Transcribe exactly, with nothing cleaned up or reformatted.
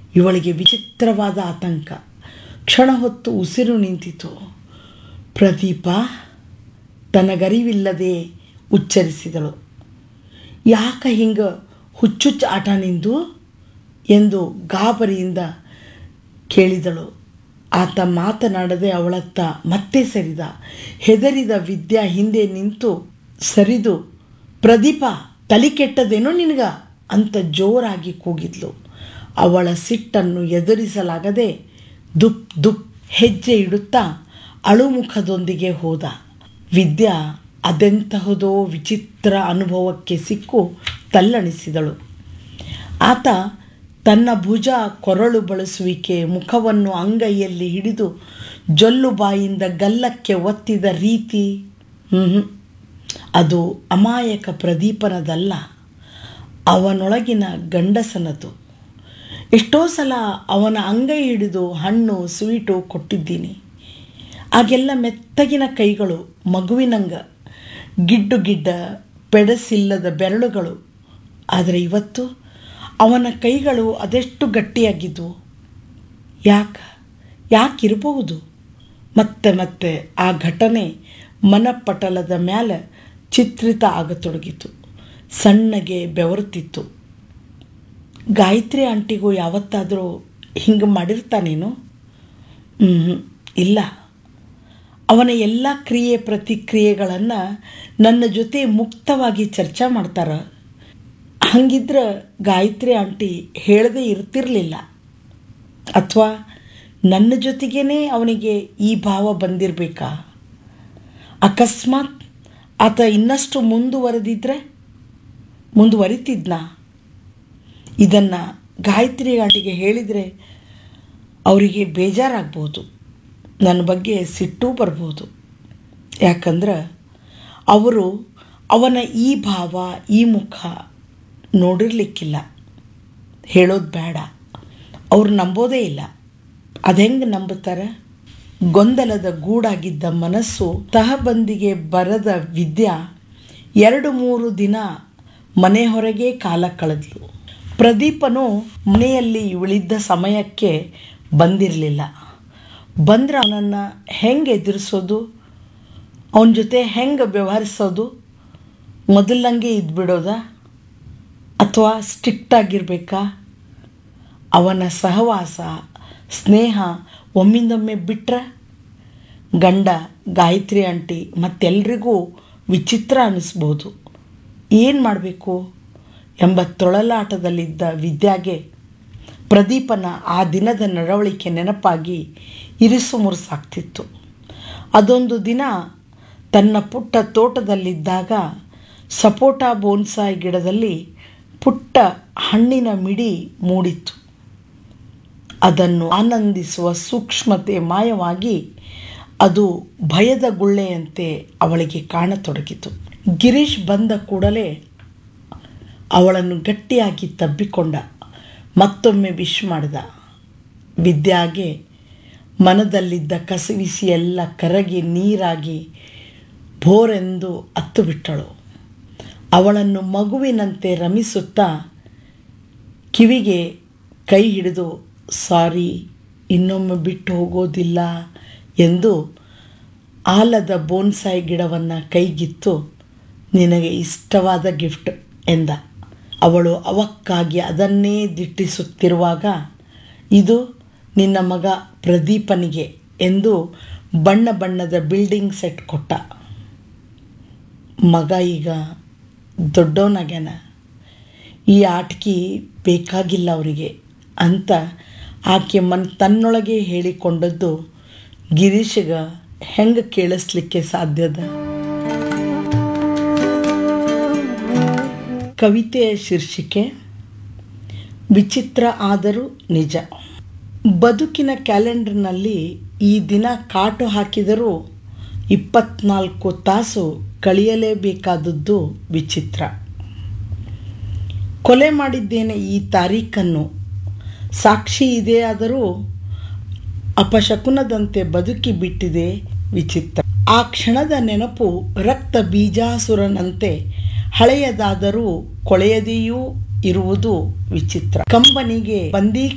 ಇವಳಿಗೆ ವಿಚಿತ್ರವಾದ ಆತಂಕ. ಕ್ಷಣ ಹೊತ್ತು ಉಸಿರು ನಿಂತಿತು. ಪ್ರದೀಪ ತನಗರಿವಿಲ್ಲದೆ ಉಚ್ಚರಿಸಿದಳು. ಯಾಕ ಹಿಂಗೆ ಹುಚ್ಚುಚ್ಚು ಆಟ ನಿಂದು ಎಂದು ಗಾಬರಿಯಿಂದ ಕೇಳಿದಳು. ಆತ ಮಾತನಾಡದೆ ಅವಳತ್ತ ಮತ್ತೆ ಸರಿದ. ಹೆದರಿದ ವಿದ್ಯಾ ಹಿಂದೆ ನಿಂತು ಸರಿದು, ಪ್ರದೀಪ ತಲೆ ಕೆಟ್ಟದೇನೋ ನಿನಗ ಅಂತ ಜೋರಾಗಿ ಕೂಗಿದ್ಲು. ಅವಳ ಸಿಟ್ಟನ್ನು ಎದುರಿಸಲಾಗದೆ ದುಪ್ ದುಪ್ ಹೆಜ್ಜೆ ಇಡುತ್ತಾ ಅಳುಮುಖದೊಂದಿಗೆ ಹೋದ. ವಿದ್ಯಾ ಅದೆಂತಹದೋ ವಿಚಿತ್ರ ಅನುಭವಕ್ಕೆ ಸಿಕ್ಕು ತಲ್ಲಣಿಸಿದಳು. ಆತ ತನ್ನ ಭುಜ ಕೊರಳು ಬಳಸುವಿಕೆ, ಮುಖವನ್ನು ಅಂಗೈಯಲ್ಲಿ ಹಿಡಿದು ಜೊಲ್ಲು ಬಾಯಿಂದ ಗಲ್ಲಕ್ಕೆ ಒತ್ತಿದ ರೀತಿ, ಹ್ಞೂ ಅದು ಅಮಾಯಕ ಪ್ರದೀಪನದಲ್ಲ, ಅವನೊಳಗಿನ ಗಂಡಸನದು. ಎಷ್ಟೋ ಸಲ ಅವನ ಅಂಗೈ ಹಿಡಿದು ಹಣ್ಣು ಸ್ವೀಟು ಕೊಟ್ಟಿದ್ದೀನಿ. ಆಗೆಲ್ಲ ಮೆತ್ತಗಿನ ಕೈಗಳು, ಮಗುವಿನಂಗ ಗಿಡ್ಡು ಗಿಡ್ಡ ಪೆಡಸಿಲ್ಲದ ಬೆರಳುಗಳು. ಆದರೆ ಇವತ್ತು ಅವನ ಕೈಗಳು ಅದೆಷ್ಟು ಗಟ್ಟಿಯಾಗಿದ್ದವು. ಯಾಕೆ ಯಾಕಿರಬಹುದು? ಮತ್ತೆ ಮತ್ತೆ ಆ ಘಟನೆ ಮನಪಟಲದ ಮ್ಯಾಲೆ ಚಿತ್ರಿತ ಆಗತೊಡಗಿತು. ಸಣ್ಣಗೆ ಬೆವರುತ್ತಿತ್ತು. ಗಾಯತ್ರಿ ಆಂಟಿಗೂ ಯಾವತ್ತಾದರೂ ಹಿಂಗೆ ಮಾಡಿರ್ತಾನೇನು? ಹ್ಞೂ ಇಲ್ಲ. ಅವನ ಎಲ್ಲ ಕ್ರಿಯೆ ಪ್ರತಿಕ್ರಿಯೆಗಳನ್ನು ನನ್ನ ಜೊತೆ ಮುಕ್ತವಾಗಿ ಚರ್ಚೆ ಮಾಡ್ತಾರೆ. ಹಂಗಿದ್ರೆ ಗಾಯತ್ರಿ ಆಂಟಿ ಹೇಳದೇ ಇರ್ತಿರಲಿಲ್ಲ. ಅಥವಾ ನನ್ನ ಜೊತೆಗೇ ಅವನಿಗೆ ಈ ಭಾವ ಬಂದಿರಬೇಕಾ? ಅಕಸ್ಮಾತ್ ಆತ ಇನ್ನಷ್ಟು ಮುಂದುವರೆದಿದ್ರೆ ಮುಂದುವರಿತಿದ್ನಾ? ಇದನ್ನು ಗಾಯತ್ರಿ ಆಂಟಿಗೆ ಹೇಳಿದರೆ ಅವರಿಗೆ ಬೇಜಾರಾಗ್ಬೋದು, ನನ್ನ ಬಗ್ಗೆ ಸಿಟ್ಟು ಬರ್ಬೋದು. ಯಾಕಂದ್ರೆ ಅವರು ಅವನ ಈ ಭಾವ, ಈ ಮುಖ ನೋಡಿರ್ಲಿಕ್ಕಿಲ್ಲ. ಹೇಳೋದು ಬೇಡ, ಅವ್ರು ನಂಬೋದೇ ಇಲ್ಲ. ಅದೆಂಗೆ ನಂಬುತ್ತಾರೆ? ಗೊಂದಲದ ಗೂಡಾಗಿದ್ದ ಮನಸ್ಸು ತಹಬಂದಿಗೆ ಬರದ ವಿದ್ಯಾ ಎರಡು ಮೂರು ದಿನ ಮನೆ ಹೊರಗೆ ಕಾಲ ಕಳೆದ್ಲು. ಪ್ರದೀಪನು ಮನೆಯಲ್ಲಿ ಉಳಿದ ಸಮಯಕ್ಕೆ ಬಂದಿರಲಿಲ್ಲ. ಬಂದರೆ ಅವನನ್ನು ಹೆಂಗೆ ಎದುರಿಸೋದು, ಅವನ ಜೊತೆ ಹೆಂಗೆ ವ್ಯವಹರಿಸೋದು? ಮೊದಲಂಗೆ ಇದ್ಬಿಡೋದಾ ಅಥವಾ ಸ್ಟ್ರಿಕ್ಟಾಗಿರಬೇಕಾ? ಅವನ ಸಹವಾಸ, ಸ್ನೇಹ ಒಮ್ಮಿಂದೊಮ್ಮೆ ಬಿಟ್ಟರೆ ಗಂಡ, ಗಾಯತ್ರಿ ಆಂಟಿ ಮತ್ತೆಲ್ರಿಗೂ ವಿಚಿತ್ರ ಅನ್ನಿಸ್ಬೋದು. ಏನು ಮಾಡಬೇಕು ಎಂಬ ತೊಳಲಾಟದಲ್ಲಿದ್ದ ವಿದ್ಯಾಗೆ ಪ್ರದೀಪನ ಆ ದಿನದ ನಡವಳಿಕೆ ನೆನಪಾಗಿ ಇರಿಸು ಮುರುಸಾಗ್ತಿತ್ತು. ಅದೊಂದು ದಿನ ತನ್ನ ಪುಟ್ಟ ತೋಟದಲ್ಲಿದ್ದಾಗ ಸಪೋಟ ಬೋನ್ಸಾಯಿ ಗಿಡದಲ್ಲಿ ಪುಟ್ಟ ಹಣ್ಣಿನ ಮಿಡಿ ಮೂಡಿತ್ತು. ಅದನ್ನು ಆನಂದಿಸುವ ಸೂಕ್ಷ್ಮತೆ ಮಾಯವಾಗಿ ಅದು ಭಯದ ಗುಳ್ಳೆಯಂತೆ ಅವಳಿಗೆ ಕಾಣತೊಡಗಿತು. ಗಿರೀಶ್ ಬಂದ ಕೂಡಲೇ ಅವಳನ್ನು ಗಟ್ಟಿಯಾಗಿ ತಬ್ಬಿಕೊಂಡ. ಮತ್ತೊಮ್ಮೆ ವಿಶ್ ಮಾಡಿದ. ವಿದ್ಯಾಗೆ ಮನದಲ್ಲಿದ್ದ ಕಸವಿಸಿ ಎಲ್ಲ ಕರಗಿ ನೀರಾಗಿ ಭೋರೆಂದು ಅತ್ತು ಬಿಟ್ಟಳು. ಅವಳನ್ನು ಮಗುವಿನಂತೆ ರಮಿಸುತ್ತಾ ಕಿವಿಗೆ ಕೈ ಹಿಡಿದು, ಸಾರಿ, ಇನ್ನೊಮ್ಮೆ ಬಿಟ್ಟು ಹೋಗೋದಿಲ್ಲ ಎಂದು ಆಲದ ಬೋನ್ಸಾಯಿ ಗಿಡವನ್ನು ಕೈಗಿತ್ತು ನಿನಗೆ ಇಷ್ಟವಾದ ಗಿಫ್ಟ್ ಎಂದ. ಅವಳು ಅವಕ್ಕಾಗಿ ಅದನ್ನೇ ದಿಟ್ಟಿಸುತ್ತಿರುವಾಗ, ಇದು ನಿನ್ನ ಮಗ ಪ್ರದೀಪನಿಗೆ ಎಂದು ಬಣ್ಣ ಬಣ್ಣದ ಬಿಲ್ಡಿಂಗ್ ಸೆಟ್ ಕೊಟ್ಟ. ಮಗ ಈಗ ದೊಡ್ಡವನಾಗ್ಯಾನ, ಈ ಆಟಿಕೆ ಬೇಕಾಗಿಲ್ಲ ಅವರಿಗೆ ಅಂತ ಆಕೆ ಮನ್ ತನ್ನೊಳಗೆ ಹೇಳಿಕೊಂಡದ್ದು ಗಿರೀಶ್ಗ ಹೆಂಗೆ ಕೇಳಿಸ್ಲಿಕ್ಕೆ ಸಾಧ್ಯದ? ಕವಿತೆಯ ಶೀರ್ಷಿಕೆ ವಿಚಿತ್ರ ಆದರೂ ನಿಜ. ಬದುಕಿನ ಕ್ಯಾಲೆಂಡರ್ನಲ್ಲಿ ಈ ದಿನ ಕಾಟು ಹಾಕಿದರೂ ಇಪ್ಪತ್ನಾಲ್ಕು ತಾಸು ಕಳೆಯಲೇಬೇಕಾದದ್ದು ವಿಚಿತ್ರ. ಕೊಲೆ ಮಾಡಿದ್ದೇನೆ ಈ ತಾರೀಖನ್ನು, ಸಾಕ್ಷಿ ಇದೆಯಾದರೂ ಅಪಶಕುನದಂತೆ ಬದುಕಿ ಬಿಟ್ಟಿದೆ ವಿಚಿತ್ರ. ಆ ಕ್ಷಣದ ನೆನಪು ರಕ್ತ ಬೀಜಾಸುರನಂತೆ ಹಳೆಯದಾದರೂ ಕೊಳೆಯದೆಯೂ ಇರುವುದು ವಿಚಿತ್ರ. ಕಂಬನಿಗೆ ಬಂದೀ